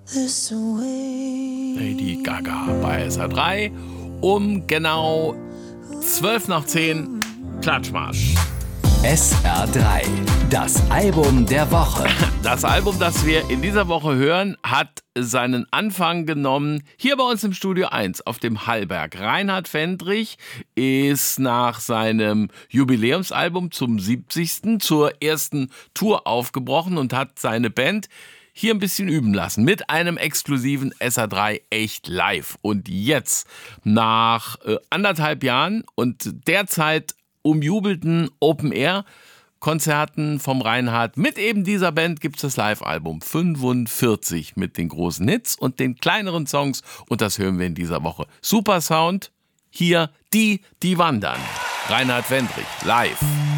Lady Gaga bei SR3 um genau 10:12. Klatschmarsch. SR3, das Album der Woche. Das Album, das wir in dieser Woche hören, hat seinen Anfang genommen hier bei uns im Studio 1 auf dem Hallberg. Reinhard Fendrich ist nach seinem Jubiläumsalbum zum 70. zur ersten Tour aufgebrochen und hat seine Band hier ein bisschen üben lassen mit einem exklusiven SR3 Echt Live. Und jetzt, nach 1,5 Jahren und derzeit umjubelten Open-Air-Konzerten vom Reinhard mit eben dieser Band gibt es das Live-Album 45 mit den großen Hits und den kleineren Songs. Und das hören wir in dieser Woche. Super Sound, hier die wandern. Reinhard Fendrich, live.